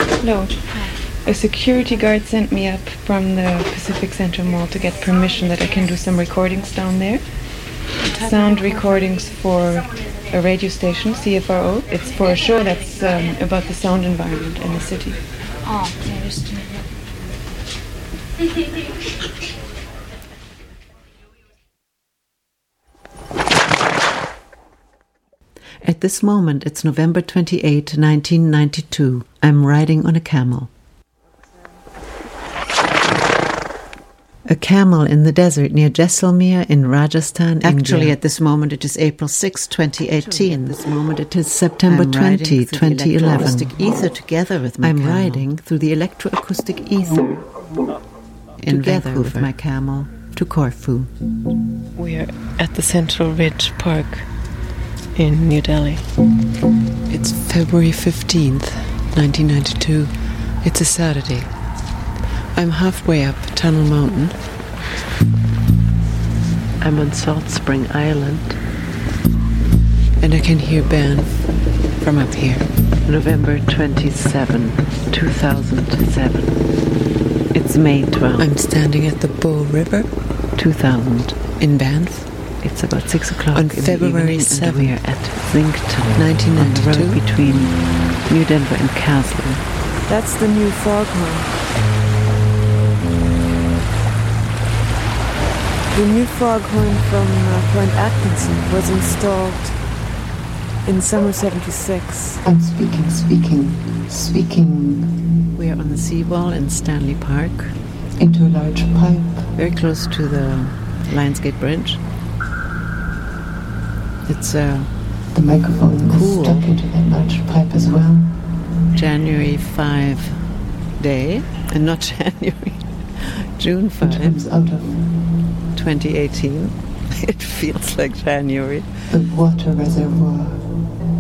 Hello. A security guard sent me up from the Pacific Centre Mall to get permission that I can do some recordings down there. Sound recordings for a radio station, CFRO. It's for a show that's about the sound environment in the city. Oh, ja, just. At this moment, it's November 28, 1992. I'm riding on a camel. A camel in the desert near Jaisalmer in Rajasthan. Actually, at this moment, it is April 6, 2018. At this moment, it is September 20, 2011. Electroacoustic ether together with my camel. I'm riding through the electroacoustic ether in Vancouver with my camel to Corfu. We are at the Central Ridge Park in New Delhi. It's February 15th, 1992. It's a Saturday. I'm halfway up Tunnel Mountain. I'm on Salt Spring Island. And I can hear Banff from up here. November 27, 2007. It's May 12. I'm standing at the Bow River. 2000. In Banff. It's about 6 o'clock on February 7th. We are at Zinkton, 1992, on the road between New Denver and Castle. That's the new foghorn. The new foghorn from Point Atkinson was installed in summer 76. I'm speaking. We are on the seawall in Stanley Park. Into a large pipe. Very close to the Lionsgate Bridge. It's the microphone cool. Is stuck into that large pipe as well. January 5 day, and not January, June 5. Out of 2018. It feels like January. The water reservoir